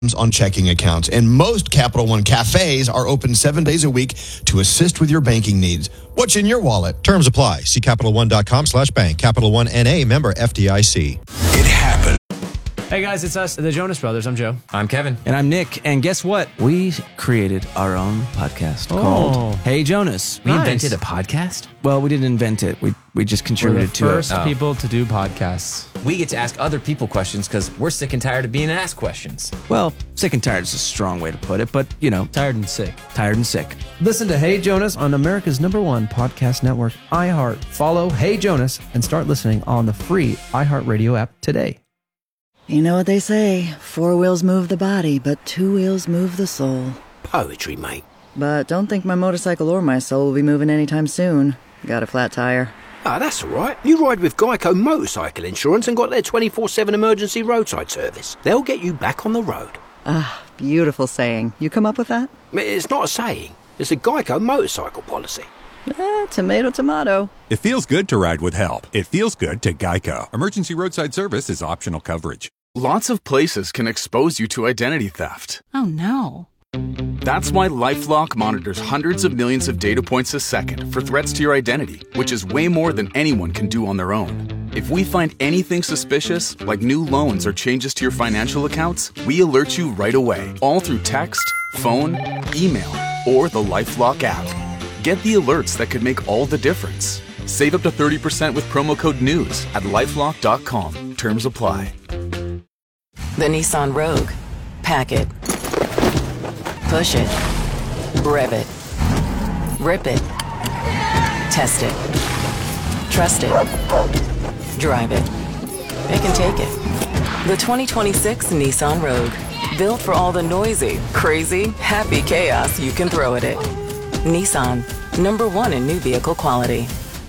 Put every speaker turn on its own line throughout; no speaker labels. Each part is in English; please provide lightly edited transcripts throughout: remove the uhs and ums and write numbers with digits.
on checking accounts, and most Capital One cafes are open 7 days a week to assist with your banking needs. What's in your wallet?
Terms apply. See CapitalOne.com/bank. Capital One N.A. member FDIC.
It happened.
Hey guys, it's us, the Jonas Brothers. I'm Joe.
I'm Kevin.
And I'm Nick. And guess what? We created our own podcast called Hey Jonas.
We invented a podcast?
Well, we didn't invent it. We just contributed to it.
We're the first people to do podcasts.
We get to ask other people questions because we're sick and tired of being asked questions.
Well, sick and tired is a strong way to put it, but, you know.
Tired and sick.
Tired and sick.
Listen to Hey Jonas on America's #1 podcast network, iHeart. Follow Hey Jonas and start listening on the free iHeartRadio app today.
You know what they say, 4 wheels move the body, but 2 wheels move the soul.
Poetry, mate.
But don't think my motorcycle or my soul will be moving anytime soon. Got a flat tire.
Ah, that's all right. You ride with Geico Motorcycle Insurance and got their 24/7 emergency roadside service. They'll get you back on the road.
Ah, beautiful saying. You come up with that?
It's not a saying. It's a Geico motorcycle policy.
Tomato, tomato.
It feels good to ride with help. It feels good to Geico. Emergency roadside service is optional coverage.
Lots of places can expose you to identity theft.
Oh no.
That's why LifeLock monitors hundreds of millions of data points a second for threats to your identity, which is way more than anyone can do on their own. If we find anything suspicious, like new loans or changes to your financial accounts, we alert you right away, all through text, phone, email, or the LifeLock app. Get the alerts that could make all the difference. Save up to 30% with promo code NEWS at LifeLock.com. Terms apply.
The Nissan Rogue. Pack it. Push it. Rev it. Rip it. Test it. Trust it. Drive it. It can take it. The 2026 Nissan Rogue. Built for all the noisy, crazy, happy chaos you can throw at it. Nissan. #1 in new vehicle quality.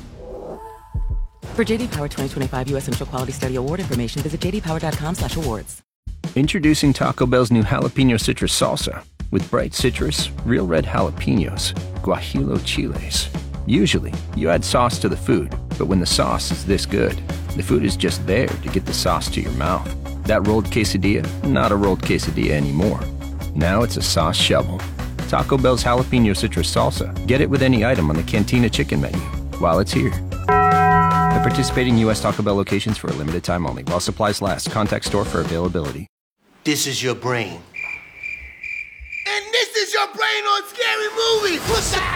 For JD Power 2025 U.S. Initial Quality Study Award information, visit jdpower.com/awards.
Introducing Taco Bell's new Jalapeno Citrus Salsa. With bright citrus, real red jalapenos, guajillo chiles. Usually, you add sauce to the food, but when the sauce is this good, the food is just there to get the sauce to your mouth. That rolled quesadilla, not a rolled quesadilla anymore. Now it's a sauce shovel. Taco Bell's Jalapeno Citrus Salsa. Get it with any item on the Cantina Chicken menu while it's here. At participating U.S. Taco Bell locations for a limited time only. While supplies last. Contact store for availability.
This is your brain. And this is your brain on Scary Movie. What's up?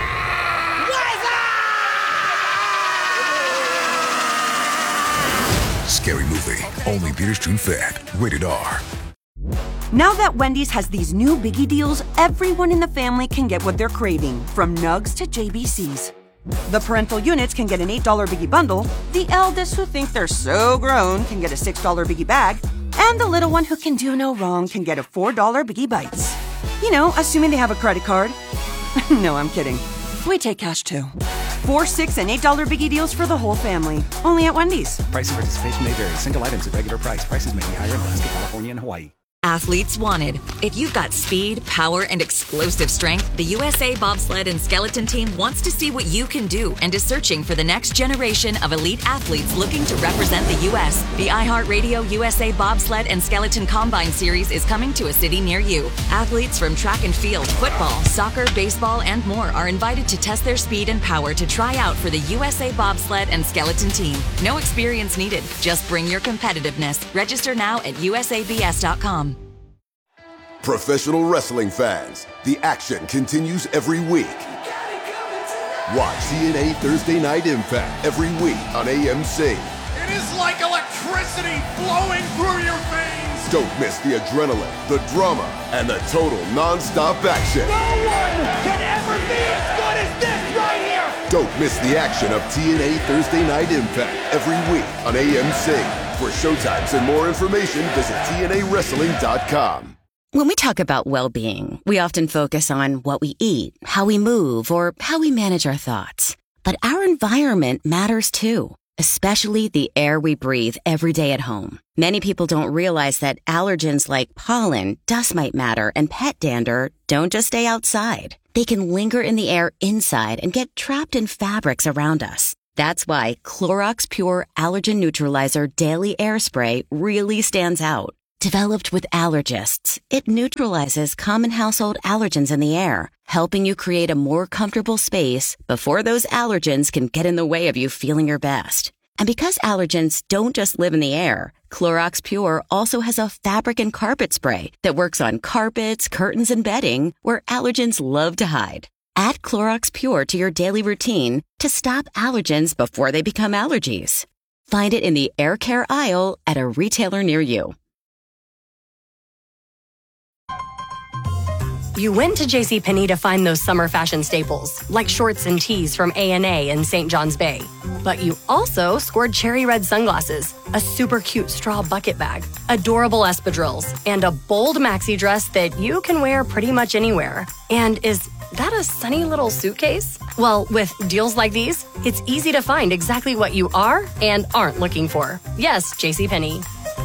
Scary Movie. Only theaters to Fed. Rated R.
Now that Wendy's has these new biggie deals, everyone in the family can get what they're craving, from nugs to JBCs. The parental units can get an $8 biggie bundle, the eldest who think they're so grown can get a $6 biggie bag, and the little one who can do no wrong can get a $4 biggie bites. You know, assuming they have a credit card. No, I'm kidding. We take cash too. $4, $6, and $8 biggie deals for the whole family. Only at Wendy's.
Price and participation may vary. Single items at regular price. Prices may be higher in Alaska, California, and Hawaii.
Athletes wanted. If you've got speed, power, and explosive strength, the USA Bobsled and Skeleton Team wants to see what you can do and is searching for the next generation of elite athletes looking to represent the U.S. The iHeartRadio USA Bobsled and Skeleton Combine Series is coming to a city near you. Athletes from track and field, football, soccer, baseball, and more are invited to test their speed and power to try out for the USA Bobsled and Skeleton Team. No experience needed. Just bring your competitiveness. Register now at usabs.com.
Professional wrestling fans, the action continues every week. Watch TNA Thursday Night Impact every week on AMC.
It is like electricity flowing through your veins.
Don't miss the adrenaline, the drama, and the total non-stop action.
No one can ever be as good as this right here.
Don't miss the action of TNA Thursday Night Impact every week on AMC. For showtimes and more information, visit TNAWrestling.com.
When we talk about well-being, we often focus on what we eat, how we move, or how we manage our thoughts. But our environment matters too, especially the air we breathe every day at home. Many people don't realize that allergens like pollen, dust mite matter, and pet dander don't just stay outside. They can linger in the air inside and get trapped in fabrics around us. That's why Clorox Pure Allergen Neutralizer Daily Air Spray really stands out. Developed with allergists, it neutralizes common household allergens in the air, helping you create a more comfortable space before those allergens can get in the way of you feeling your best. And because allergens don't just live in the air, Clorox Pure also has a fabric and carpet spray that works on carpets, curtains, and bedding where allergens love to hide. Add Clorox Pure to your daily routine to stop allergens before they become allergies. Find it in the air care aisle at a retailer near you.
You went to JCPenney to find those summer fashion staples, like shorts and tees from A&A in St. John's Bay. But you also scored cherry red sunglasses, a super cute straw bucket bag, adorable espadrilles, and a bold maxi dress that you can wear pretty much anywhere. And is that a sunny little suitcase? Well, with deals like these, it's easy to find exactly what you are and aren't looking for. Yes, JCPenney.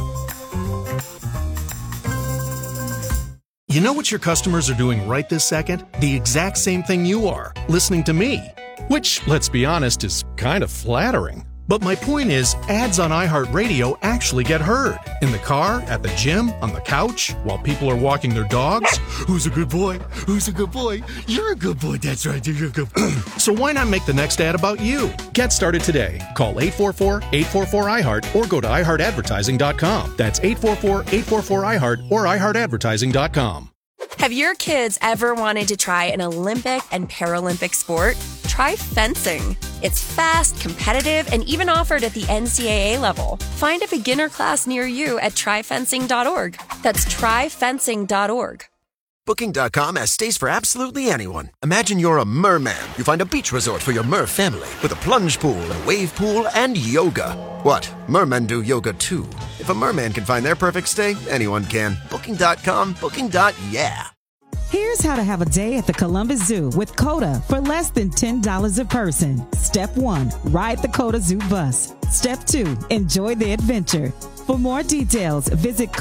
You know what your customers are doing right this second? The exact same thing you are, listening to me. Which, let's be honest, is kind of flattering. But my point is, ads on iHeartRadio actually get heard. In the car, at the gym, on the couch, while people are walking their dogs. Who's a good boy? Who's a good boy? You're a good boy, that's right, you're a good boy. So why not make the next ad about you? Get started today. Call 844-844-iHeart or go to iHeartAdvertising.com. That's 844-844-iHeart or iHeartAdvertising.com.
Have your kids ever wanted to try an Olympic and Paralympic sport? Try fencing. It's fast, competitive, and even offered at the NCAA level. Find a beginner class near you at tryfencing.org. That's tryfencing.org.
Booking.com has stays for absolutely anyone. Imagine you're a merman. You find a beach resort for your mer family with a plunge pool, a wave pool, and yoga. What? Mermen do yoga too. If a merman can find their perfect stay, anyone can. Booking.com, booking.yeah.
Here's how to have a day at the Columbus Zoo with CODA for less than $10 a person. Step 1, ride the CODA Zoo bus. Step 2, enjoy the adventure. For more details, visit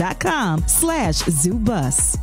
coda.com/zoobus.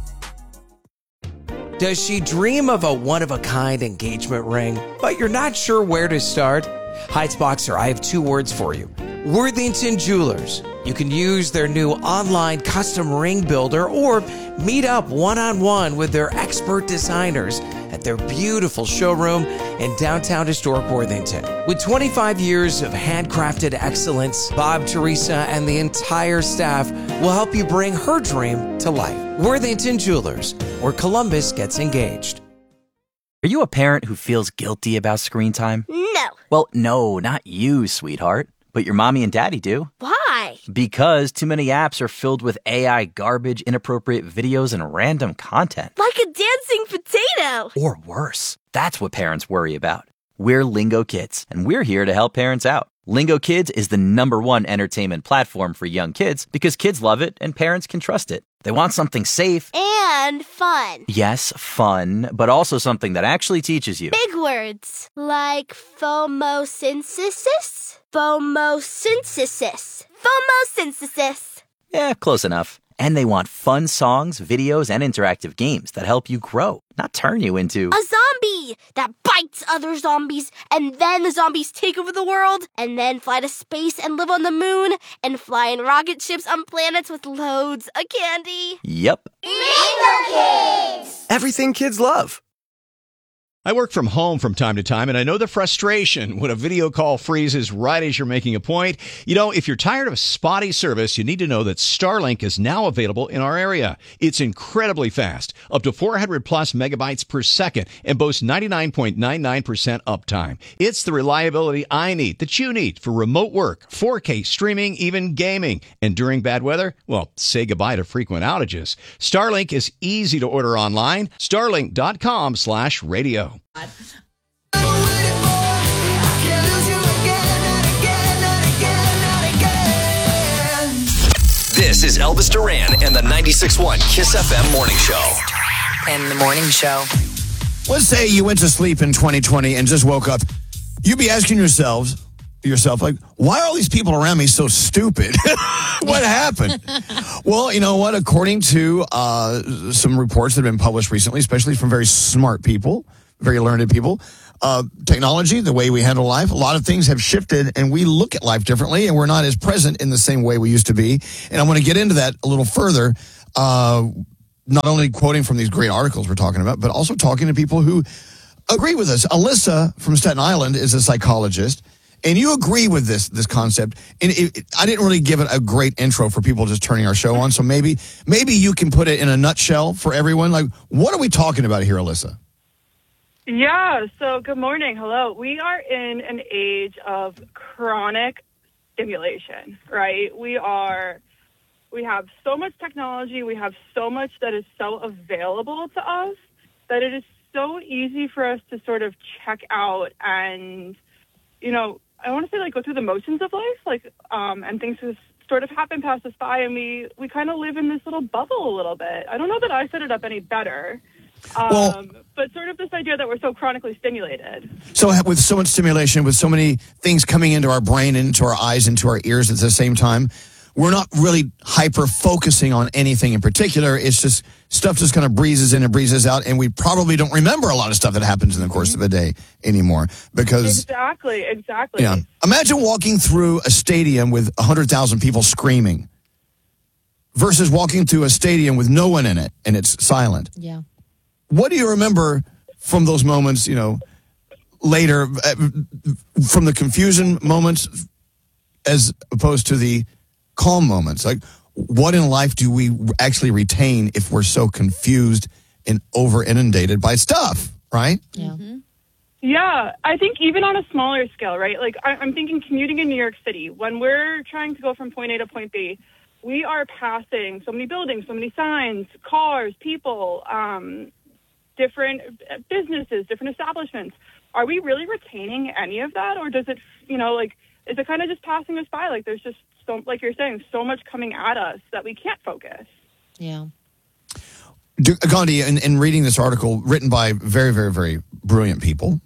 Does she dream of a one-of-a-kind engagement ring, but you're not sure where to start? Heights Boxer, I have 2 words for you. Worthington Jewelers. You can use their new online custom ring builder or meet up one-on-one with their expert designers at their beautiful showroom in downtown historic Worthington. With 25 years of handcrafted excellence, Bob, Teresa, and the entire staff will help you bring her dream to life. Worthington Jewelers, where Columbus gets engaged.
Are you a parent who feels guilty about screen time?
No.
Well, no, not you, sweetheart. But your mommy and daddy do.
Why?
Because too many apps are filled with AI garbage, inappropriate videos, and random content.
Like a dancing potato.
Or worse. That's what parents worry about. We're Lingo Kids, and we're here to help parents out. Lingo Kids is the #1 entertainment platform for young kids because kids love it and parents can trust it. They want something safe.
And fun.
Yes, fun, but also something that actually teaches you.
Big words. Like phomosynthesis? Phomosynthesis. Phomosynthesis.
Yeah, close enough. And they want fun songs, videos, and interactive games that help you grow, not turn you into
a zombie that bites other zombies, and then the zombies take over the world, and then fly to space and live on the moon, and fly in rocket ships on planets with loads of candy.
Yep.
Lingo Kids!
Everything kids love. I work from home from time to time, and I know the frustration when a video call freezes right as you're making a point. You know, if you're tired of spotty service, you need to know that Starlink is now available in our area. It's incredibly fast, up to 400 plus megabytes per second, and boasts 99.99% uptime. It's the reliability I need, that you need, for remote work, 4K streaming, even gaming. And during bad weather, well, say goodbye to frequent outages. Starlink is easy to order online. Starlink.com/radio.
This is Elvis Duran and the 96.1 Kiss FM Morning Show.
And the Morning Show.
Let's say you went to sleep in 2020 and just woke up. You'd be asking yourself, like, why are all these people around me so stupid? What happened? Well, you know what? According to some reports that have been published recently, especially from very smart people, very learned people, technology, the way we handle life, a lot of things have shifted, and we look at life differently, and we're not as present in the same way we used to be. And I want to get into that a little further, not only quoting from these great articles we're talking about, but also talking to people who agree with us. Alyssa from Staten Island is a psychologist, and you agree with this concept. And I didn't really give it a great intro for people just turning our show on, so maybe you can put it in a nutshell for everyone. Like, what are we talking about here, Alyssa?
Yeah, so good morning. Hello. We are in an age of chronic stimulation, right? We have so much technology, we have so much that is so available to us that it is so easy for us to sort of check out and, I want to say go through the motions of life, and things just sort of happen, pass us by, and we kind of live in this little bubble a little bit. I don't know that I set it up any better. But sort of this idea that we're so chronically stimulated.
So with so much stimulation, with so many things coming into our brain, into our eyes, into our ears at the same time, we're not really hyper-focusing on anything in particular. It's just stuff just kind of breezes in and breezes out, and we probably don't remember a lot of stuff that happens in the course of a day anymore. Because
Exactly.
Yeah. Imagine walking through a stadium with 100,000 people screaming versus walking through a stadium with no one in it, and it's silent.
Yeah.
What do you remember from those moments, later, from the confusion moments as opposed to the calm moments? Like, what in life do we actually retain if we're so confused and over-inundated by stuff, right?
Yeah.
Mm-hmm. Yeah, I think even on a smaller scale, right? Like, I'm thinking commuting in New York City. When we're trying to go from point A to point B, we are passing so many buildings, so many signs, cars, people, different businesses, different establishments. Are we really retaining any of that? Or does it, is it kind of just passing us by? Like, there's just, so, like you're saying, so much coming at us that we can't focus.
Yeah.
Gandhi, in reading this article written by very, very, very brilliant people,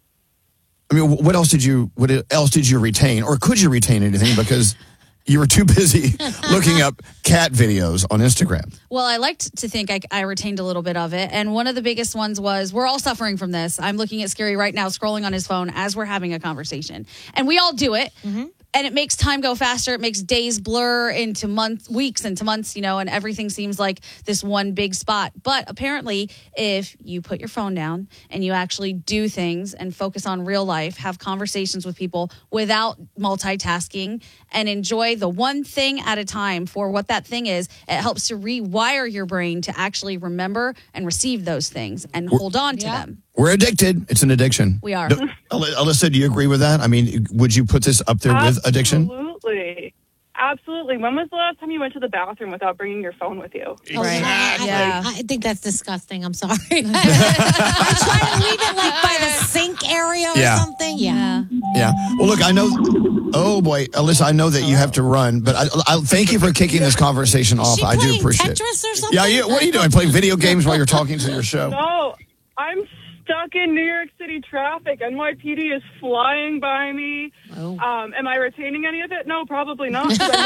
I mean, what else did you retain? Or could you retain anything? Because you were too busy looking up cat videos on Instagram.
Well, I liked to think I retained a little bit of it. And one of the biggest ones was, we're all suffering from this. I'm looking at Scary right now, scrolling on his phone as we're having a conversation. And we all do it. And it makes time go faster. It makes days blur into months, weeks into months, and everything seems like this one big spot. But apparently, if you put your phone down and you actually do things and focus on real life, have conversations with people without multitasking, and enjoy the one thing at a time for what that thing is, it helps to rewire your brain to actually remember and receive those things and hold on to them.
We're addicted. It's an addiction.
We are.
Alyssa, do you agree with that? I mean, would you put this up there with addiction?
Absolutely. When was the last time you went to the bathroom without bringing your phone with you?
Exactly. Yeah. I think that's disgusting. I'm sorry. I try to leave it by the sink area or something. Yeah.
Yeah. Well, look, I know. Oh boy, Alyssa, I know that you have to run, but I thank you for kicking this conversation off. I do appreciate
Tetris
it.
Or something?
Yeah. What are you doing? Playing video games while you're talking to your show?
No, I'm stuck in New York City traffic. NYPD is flying by me.
Oh.
Am I retaining any of it? No, probably not.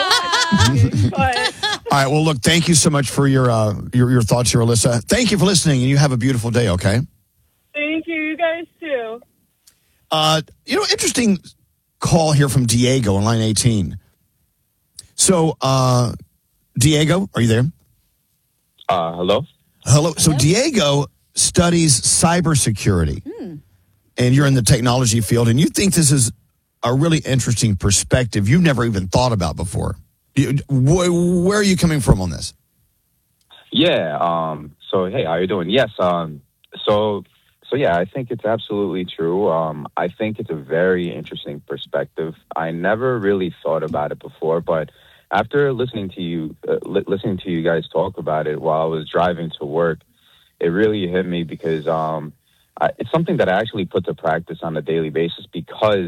But
All right. Well, look, thank you so much for your thoughts here, Alyssa. Thank you for listening, and you have a beautiful day, okay?
thank you. You guys too.
Interesting call here from Diego on line 18. So, Diego, are you there?
Hello?
Hello. So, Diego studies cybersecurity, and you're in the technology field, and you think this is a really interesting perspective you've never even thought about before. Where are you coming from on this?
Yeah. So, hey, how are you doing? Yes. So yeah, I think it's absolutely true. I think it's a very interesting perspective. I never really thought about it before, but after listening to you guys talk about it while I was driving to work, it really hit me because it's something that I actually put to practice on a daily basis because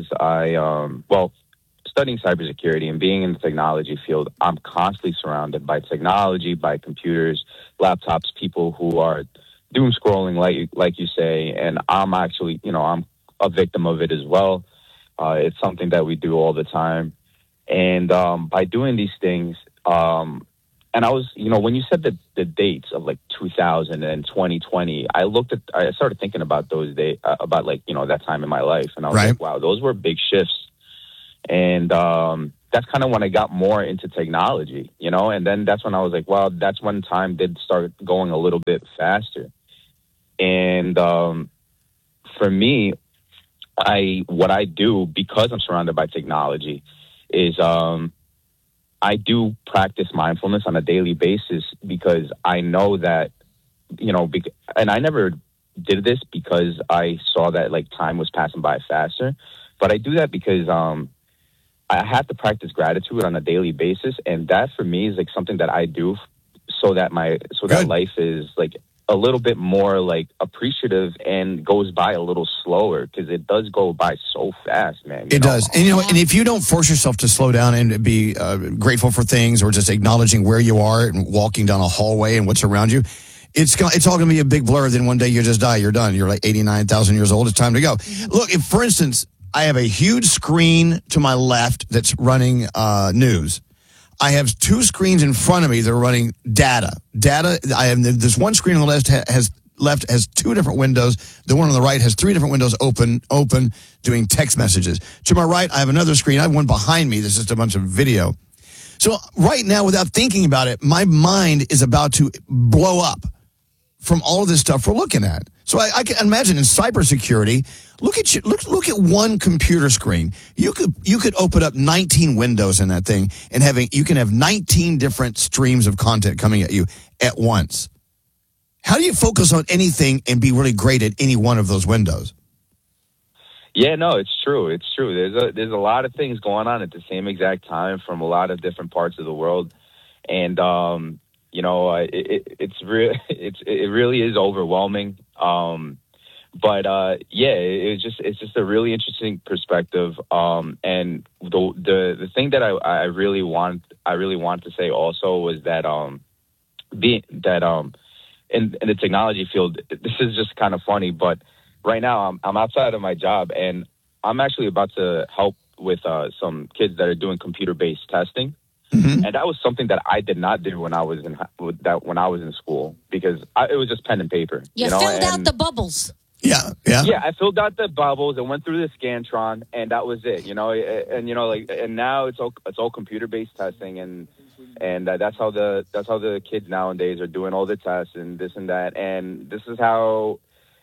studying cybersecurity and being in the technology field, I'm constantly surrounded by technology, by computers, laptops, people who are doom scrolling, like you say, and I'm actually, I'm a victim of it as well. It's something that we do all the time. And by doing these things, I was, when you said the dates of like 2000 and 2020, I started thinking about those days, about like, that time in my life. And I was like, wow, those were big shifts. And that's kind of when I got more into technology, and then that's when I was like, wow, that's when time did start going a little bit faster. And for me, what I do, because I'm surrounded by technology, is I do practice mindfulness on a daily basis, because I know that, and I never did this because I saw that like time was passing by faster, but I do that because I have to practice gratitude on a daily basis, and that for me is like something that I do so that that life is like a little bit more like appreciative and goes by a little slower, because it does go by so fast, man.
It does. And, and if you don't force yourself to slow down and be grateful for things, or just acknowledging where you are and walking down a hallway and what's around you, it's all going to be a big blur. Then one day you just die. You're done. You're like 89,000 years old. It's time to go. Look, if, for instance, I have a huge screen to my left that's running news. I have two screens in front of me that are running data. I have this one screen on the left has two different windows. The one on the right has three different windows open, doing text messages. To my right, I have another screen. I have one behind me. This is just a bunch of video. So right now, without thinking about it, my mind is about to blow up from all of this stuff we're looking at. So I can imagine in cybersecurity, look at one computer screen. You could open up 19 windows in that thing, and you can have 19 different streams of content coming at you at once. How do you focus on anything and be really great at any one of those windows?
Yeah, no, it's true. It's true. There's a lot of things going on at the same exact time from a lot of different parts of the world, and it really is overwhelming. It's just a really interesting perspective. And the thing that I really want to say also was that in the technology field, this is just kind of funny, but right now I'm outside of my job, and I'm actually about to help with some kids that are doing computer-based testing. Mm-hmm. And that was something that I did not do when I was in school, because it was just pen and paper.
You filled out the bubbles.
Yeah.
Yeah, I filled out the bubbles and went through the Scantron, and that was it. And now it's all computer-based testing, and that's how the kids nowadays are doing all the tests and this and that. And this is how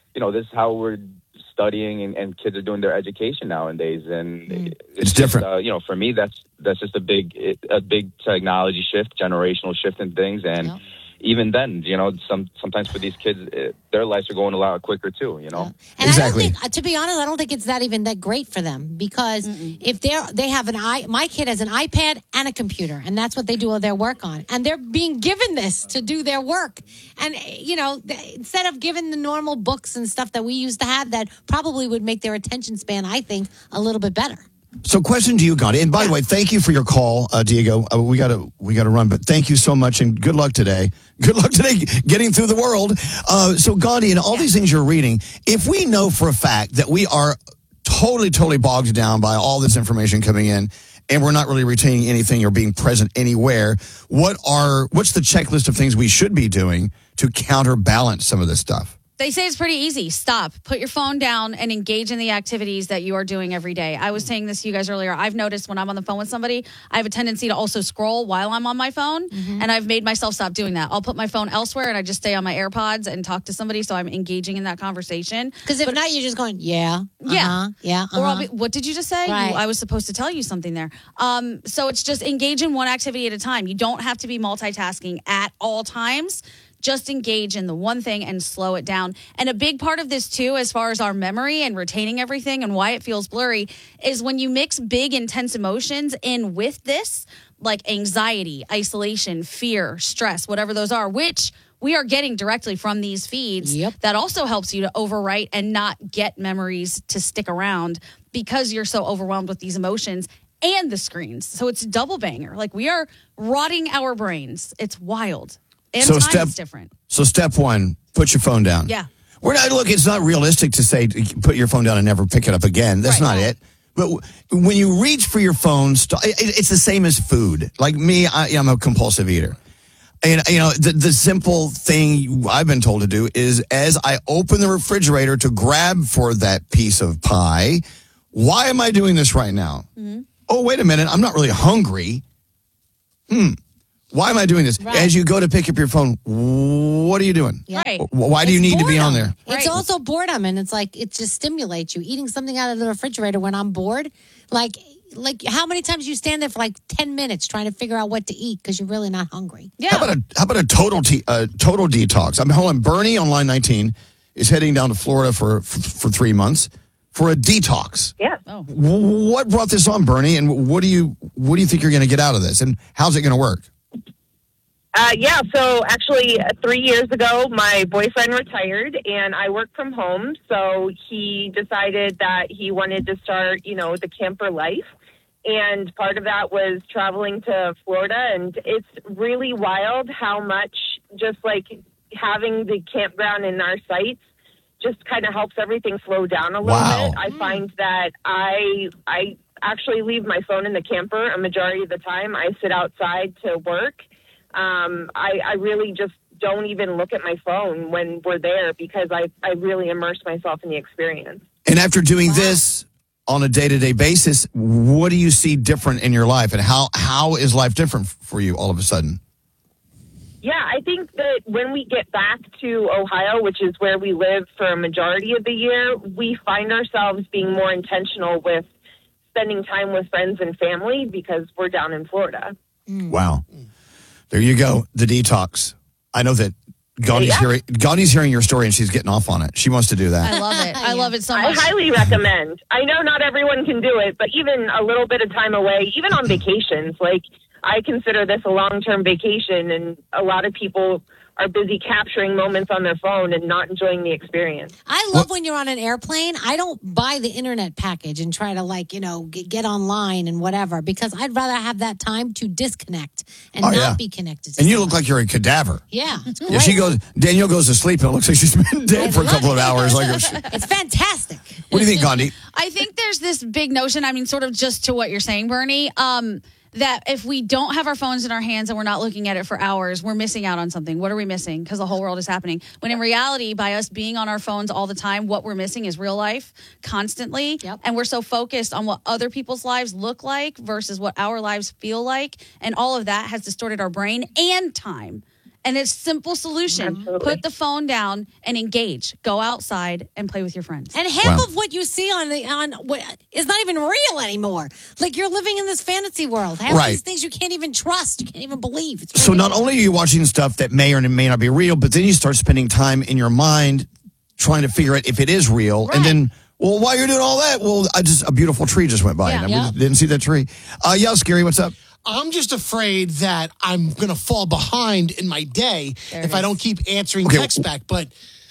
we're studying, and kids are doing their education nowadays. And
it's different.
Just, for me, that's just a big technology shift, generational shift in things. And even then, sometimes for these kids, their lives are going a lot quicker too, And
exactly.
I don't think, to be honest, I don't think it's even that great for them, because if they have my kid has an iPad and a computer, and that's what they do all their work on, and they're being given this to do their work, and instead of giving the normal books and stuff that we used to have, that probably would make their attention span, I think, a little bit better.
So, question to you, Gandhi. And by the way, thank you for your call, Diego. We got to run, but thank you so much, and good luck today. Good luck today getting through the world. So, Gandhi, and all these things you're reading, if we know for a fact that we are totally bogged down by all this information coming in, and we're not really retaining anything or being present anywhere, what's the checklist of things we should be doing to counterbalance some of this stuff?
They say it's pretty easy. Stop. Put your phone down and engage in the activities that you are doing every day. I was saying this to you guys earlier. I've noticed when I'm on the phone with somebody, I have a tendency to also scroll while I'm on my phone, and I've made myself stop doing that. I'll put my phone elsewhere, and I just stay on my AirPods and talk to somebody, so I'm engaging in that conversation.
Because if not, you're just going,
or I'll be, what did you just say?
Right.
I was supposed to tell you something there. So it's just engage in one activity at a time. You don't have to be multitasking at all times. Just engage in the one thing and slow it down. And a big part of this, too, as far as our memory and retaining everything and why it feels blurry, is when you mix big, intense emotions in with this, like anxiety, isolation, fear, stress, whatever those are, which we are getting directly from these feeds.
Yep.
That also helps you to overwrite and not get memories to stick around because you're so overwhelmed with these emotions and the screens. So it's double banger. Like, we are rotting our brains. It's wild. And time is different.
So step one, put your phone down.
Yeah.
It's not realistic to say put your phone down and never pick it up again. That's not it. But when you reach for your phone, it's the same as food. Like me, I'm a compulsive eater. And, the simple thing I've been told to do is as I open the refrigerator to grab for that piece of pie, why am I doing this right now? Mm-hmm. Oh, wait a minute. I'm not really hungry. Why am I doing this?
Right.
As you go to pick up your phone, what are you doing?
Right.
Why do you need to be on there?
It's also boredom, and it's like it just stimulates you. Eating something out of the refrigerator when I'm bored, like how many times you stand there for like 10 minutes trying to figure out what to eat because you're really not hungry.
Yeah.
How about a total detox? I'm hold on. Bernie on line 19 is heading down to Florida for 3 months for a detox.
Yeah.
Oh.
What brought this on, Bernie? And what do you think you're going to get out of this? And how's it going to work?
So actually 3 years ago, my boyfriend retired and I work from home. So he decided that he wanted to start, the camper life. And part of that was traveling to Florida. And it's really wild how much just like having the campground in our sites just kind of helps everything slow down a little bit. I find that I actually leave my phone in the camper a majority of the time. I sit outside to work. I really just don't even look at my phone when we're there because I really immerse myself in the experience.
And after doing this on a day-to-day basis, what do you see different in your life? And how is life different for you all of a sudden?
Yeah, I think that when we get back to Ohio, which is where we live for a majority of the year, we find ourselves being more intentional with spending time with friends and family because we're down in Florida.
Wow. There you go, the detox. I know that Gandhi's hearing your story and she's getting off on it. She wants to do that.
I love it. I love it so much.
I highly recommend. I know not everyone can do it, but even a little bit of time away, even on vacations, like I consider this a long-term vacation, and a lot of people are busy capturing moments on their phone and not enjoying the experience.
I love when you're on an airplane. I don't buy the internet package and try to get online and whatever, because I'd rather have that time to disconnect and not be connected to
And you look like you're a cadaver.
Yeah. It's great.
Yeah, Danielle goes to sleep and it looks like she's been dead for a couple of hours.
It's fantastic.
What do you think, Gandhi?
I think there's this big notion, sort of just to what you're saying, Bernie, that if we don't have our phones in our hands and we're not looking at it for hours, we're missing out on something. What are we missing? Because the whole world is happening. When in reality, by us being on our phones all the time, what we're missing is real life constantly. Yep. And we're so focused on what other people's lives look like versus what our lives feel like. And all of that has distorted our brain and time. And it's a simple solution.
Absolutely.
Put the phone down and engage. Go outside and play with your friends.
And half of what you see on what is not even real anymore. Like you're living in this fantasy world. Half of these things you can't even trust. You can't even believe.
So not only are you watching stuff that may or may not be real, but then you start spending time in your mind trying to figure out if it is real.
Right.
And then, well, while you're doing all that, a beautiful tree just went by.
Yeah.
And we didn't see that tree. Scary, what's up?
I'm just afraid that I'm going to fall behind in my day if I don't keep answering texts back. But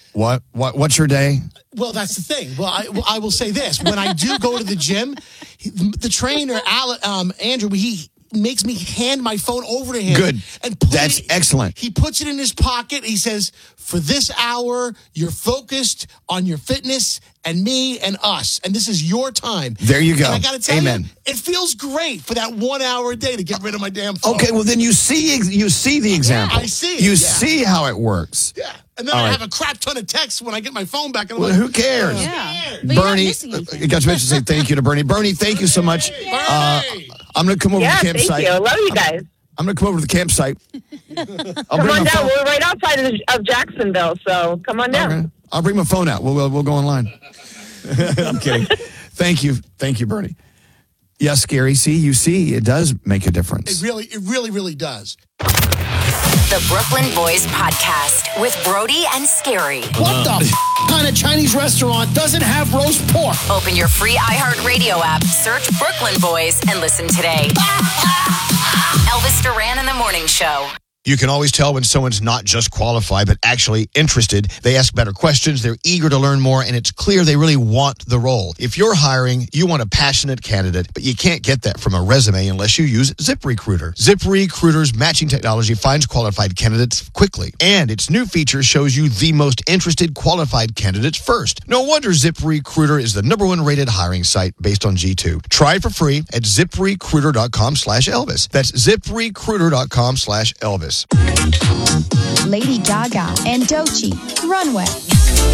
what's your day?
Well, that's the thing. Well, I will say this: when I do go to the gym, the trainer Andrew, he makes me hand my phone over to him.
Good.
And
that's excellent.
He puts it in his pocket. He says, "For this hour, you're focused on your fitness and me and us, and this is your time."
There you go.
And I got to tell
Amen.
you, it feels great for that 1 hour a day to get rid of my damn phone.
Okay, well then you see the example.
I see it,
You see how it works.
Yeah. And then I have a crap ton of texts when I get my phone back. And I'm
Well,
like,
who cares? Bernie, you got to mention say thank you to Bernie. Bernie, thank you so much. I'm going to come over to the campsite.
Thank you. I love you guys.
I'm going to come over to the campsite.
Come on down. We're right outside of Jacksonville, so come on down.
Okay. I'll bring my phone out. We'll go online. I'm kidding. Thank you, Bernie. Yes, Scary. You see, it does make a difference.
It really does.
The Brooklyn Boys Podcast with Brody and Scary.
What the kind of Chinese restaurant doesn't have roast pork?
Open your free iHeartRadio app, search Brooklyn Boys, and listen today. Elvis Duran in the Morning Show.
You can always tell when someone's not just qualified, but actually interested. They ask better questions, they're eager to learn more, and it's clear they really want the role. If you're hiring, you want a passionate candidate, but you can't get that from a resume unless you use ZipRecruiter. ZipRecruiter's matching technology finds qualified candidates quickly, and its new feature shows you the most interested qualified candidates first. No wonder ZipRecruiter is the #1 rated hiring site based on G2. Try it for free at ZipRecruiter.com/Elvis. That's ZipRecruiter.com/Elvis. this.
Lady Gaga and Doechii, Runway.